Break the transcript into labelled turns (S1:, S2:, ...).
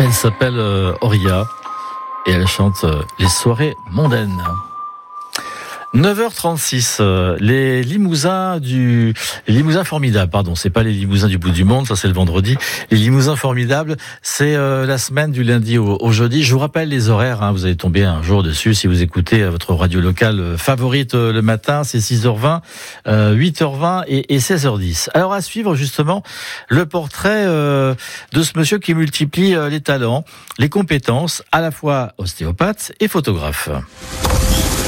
S1: Elle s'appelle Auria et elle chante les soirées mondaines. 9h36, les limousins formidables, pardon, c'est pas les limousins du bout du monde, ça c'est le vendredi. Les limousins formidables, c'est la semaine du lundi au jeudi. Je vous rappelle les horaires, vous allez tomber un jour dessus si vous écoutez votre radio locale favorite le matin, c'est 6h20, 8h20 et 16h10. Alors à suivre justement le portrait de ce monsieur qui multiplie les talents, les compétences, à la fois ostéopathe et photographe.